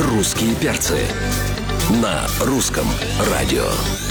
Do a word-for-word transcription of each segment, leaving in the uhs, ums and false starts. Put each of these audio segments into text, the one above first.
«Русские перцы» на русском радио.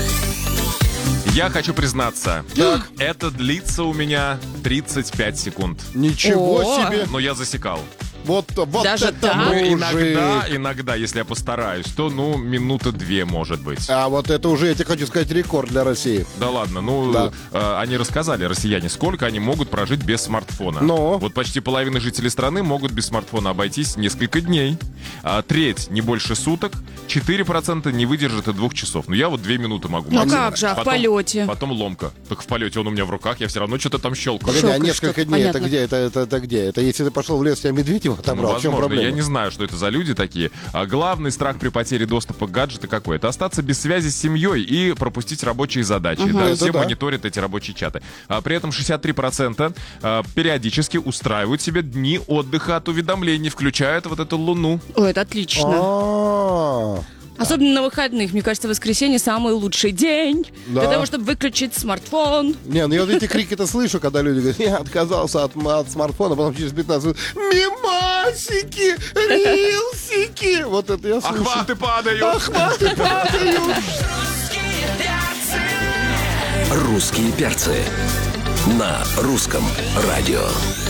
Я хочу признаться, Так. это длится у меня тридцать пять секунд. Ничего О. себе. Но я засекал. Вот, вот Даже это так? Ну, мужик. иногда, иногда, если я постараюсь, то, ну, минута две, может быть. А вот это уже, я тебе хочу сказать, рекорд для России. Да ладно, ну, Да. э, они рассказали, россияне, сколько они могут прожить без смартфона. Но. Вот почти половина жителей страны могут без смартфона обойтись несколько дней. А треть не больше суток, четыре процента не выдержит и двух часов. Ну, я вот две минуты могу. Ну максимум. как же, а в Потом- полете? Потом ломка. Так в полете он у меня в руках, я все равно что-то там щелкаю. Погоди, а Шок, несколько что-то дней, это понятно. где? Это, это, это где? Это если ты пошел в лес, тебя медведь его Ну, отобрал? В чем возможно, проблема? я не знаю, что это за люди такие. А главный страх при потере доступа к гаджету какой? Это остаться без связи с семьей и пропустить рабочие задачи. Да, Это все да. мониторят эти рабочие чаты. А при этом шестьдесят три процента а, периодически устраивают себе дни отдыха от уведомлений, включают вот эту луну. Ой, это отлично. А-а-а. Особенно на выходных. Мне кажется, воскресенье самый лучший день Да. для того, чтобы выключить смартфон. Не, ну я вот эти крики-то слышу, когда люди говорят, я отказался от, от смартфона, потом через пятнадцать минут мимасики, рилсики. Вот это я слышу. Охваты падают! Охваты падают. «Русские перцы» на русском радио.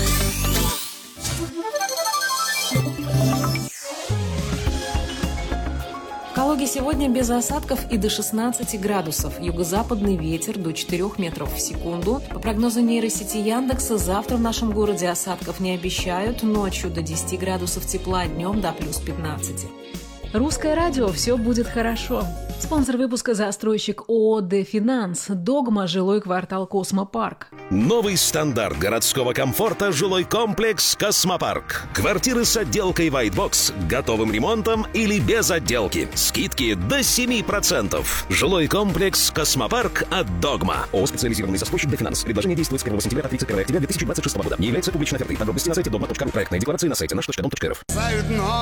В Калуге сегодня без осадков и до шестнадцати градусов. Юго-западный ветер до четырёх метров в секунду. По прогнозу нейросети Яндекса, завтра в нашем городе осадков не обещают. Ночью до десяти градусов тепла, днем до плюс пятнадцати. Русское радио. Все будет хорошо. Спонсор выпуска — застройщик ООО «Дефинанс». Догма. Жилой квартал «Космопарк». Новый стандарт городского комфорта — жилой комплекс «Космопарк». Квартиры с отделкой White Box, готовым ремонтом или без отделки. Скидки до семи процентов. Жилой комплекс «Космопарк» от «Догма». ООО «Специализированный застройщик Дефинанс». Предложение действует с первого сентября по тридцать первое октября две тысячи двадцать шестого года. Не является публичной офертой. Подробности на сайте догма точка ру. Проектные декларации на сайте наш точка дом точка рф.